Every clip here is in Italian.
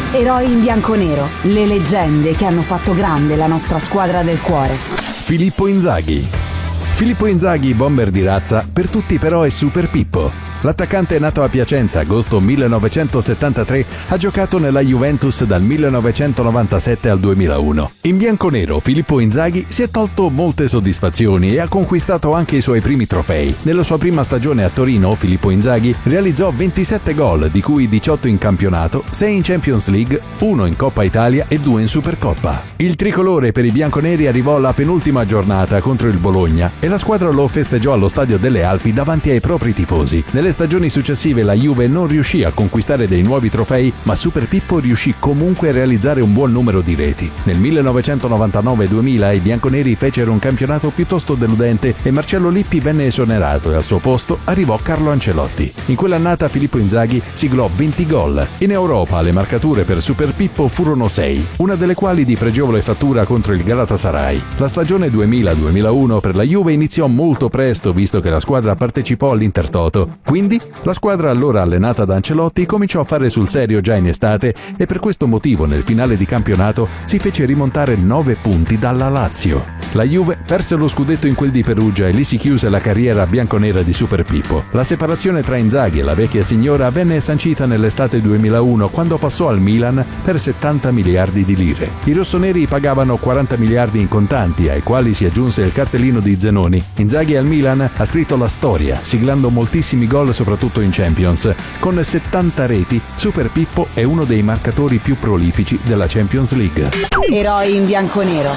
Eroi in bianconero, le leggende che hanno fatto grande la nostra squadra del cuore. Filippo Inzaghi. Filippo Inzaghi, bomber di razza, per tutti però è Super Pippo. L'attaccante nato a Piacenza agosto 1973 ha giocato nella Juventus dal 1997 al 2001. In bianconero Filippo Inzaghi si è tolto molte soddisfazioni e ha conquistato anche i suoi primi trofei. Nella sua prima stagione a Torino Filippo Inzaghi realizzò 27 gol, di cui 18 in campionato, 6 in Champions League, 1 in Coppa Italia e 2 in Supercoppa. Il tricolore per i bianconeri arrivò alla penultima giornata contro il Bologna e la squadra lo festeggiò allo Stadio delle Alpi davanti ai propri tifosi. Nelle stagioni successive la Juve non riuscì a conquistare dei nuovi trofei, ma Super Pippo riuscì comunque a realizzare un buon numero di reti. Nel 1999-2000 i bianconeri fecero un campionato piuttosto deludente e Marcello Lippi venne esonerato e al suo posto arrivò Carlo Ancelotti. In quell'annata Filippo Inzaghi siglò 20 gol. In Europa le marcature per Super Pippo furono 6, una delle quali di pregevole fattura contro il Galatasaray. La stagione 2000-2001 per la Juve iniziò molto presto, visto che la squadra partecipò all'Intertoto. Quindi la squadra, allora allenata da Ancelotti, cominciò a fare sul serio già in estate e per questo motivo nel finale di campionato si fece rimontare 9 punti dalla Lazio. La Juve perse lo scudetto in quel di Perugia e lì si chiuse la carriera bianconera di Super Pippo. La separazione tra Inzaghi e la vecchia signora venne sancita nell'estate 2001 quando passò al Milan per 70 miliardi di lire. I rossoneri pagavano 40 miliardi in contanti, ai quali si aggiunse il cartellino di Zenoni. Inzaghi al Milan ha scritto la storia, siglando moltissimi gol soprattutto in Champions. Con 70 reti, Super Pippo è uno dei marcatori più prolifici della Champions League. Eroi in bianconero.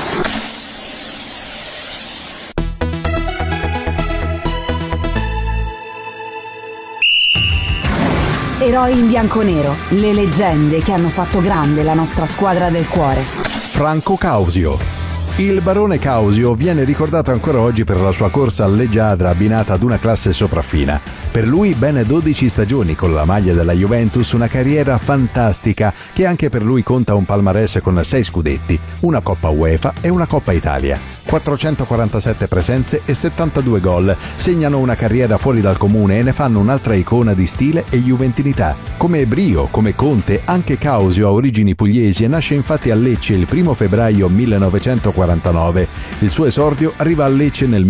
Eroi in bianconero, le leggende che hanno fatto grande la nostra squadra del cuore. Franco Causio. Il barone Causio viene ricordato ancora oggi per la sua corsa leggiadra abbinata ad una classe sopraffina. Per lui ben 12 stagioni con la maglia della Juventus, una carriera fantastica che anche per lui conta un palmarès con 6 scudetti, una Coppa UEFA e una Coppa Italia. 447 presenze e 72 gol segnano una carriera fuori dal comune e ne fanno un'altra icona di stile e juventinità. Come Brio, come Conte, anche Causio ha origini pugliesi e nasce infatti a Lecce il 1 febbraio 1949. Il suo esordio arriva a Lecce nel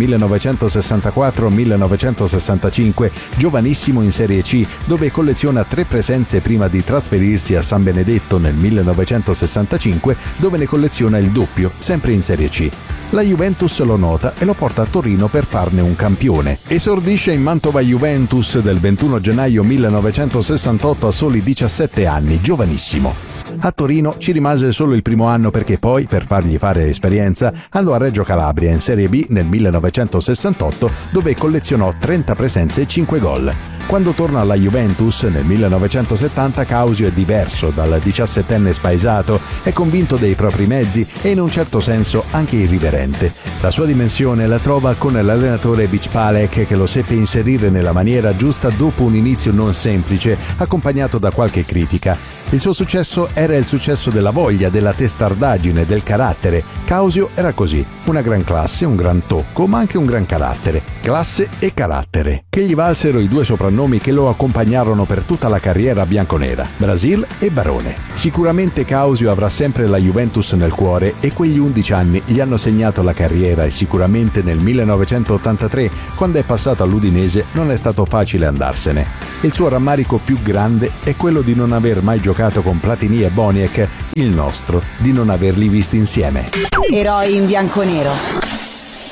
1964-1965, giovanissimo in Serie C, dove colleziona 3 presenze prima di trasferirsi a San Benedetto nel 1965, dove ne colleziona il doppio, sempre in Serie C. La Juventus lo nota e lo porta a Torino per farne un campione. Esordisce in Mantova Juventus del 21 gennaio 1968 a soli 17 anni, giovanissimo. A Torino ci rimase solo il primo anno perché poi, per fargli fare esperienza, andò a Reggio Calabria in Serie B nel 1968 dove collezionò 30 presenze e 5 gol. Quando torna alla Juventus nel 1970 Causio è diverso dal 17enne spaesato, è convinto dei propri mezzi e in un certo senso anche irriverente. La sua dimensione la trova con l'allenatore Bicpalek che lo seppe inserire nella maniera giusta dopo un inizio non semplice, accompagnato da qualche critica. Il suo successo era il successo della voglia, della testardaggine, del carattere. Causio era così, una gran classe, un gran tocco, ma anche un gran carattere. Classe e carattere, che gli valsero i 2 soprannomi che lo accompagnarono per tutta la carriera bianconera, Brasil e Barone. Sicuramente Causio avrà sempre la Juventus nel cuore e quegli 11 anni gli hanno segnato la carriera e sicuramente nel 1983, quando è passato all'Udinese, non è stato facile andarsene. Il suo rammarico più grande è quello di non aver mai giocato con Platini e Boniek, il nostro di non averli visti insieme. Eroi in bianconero.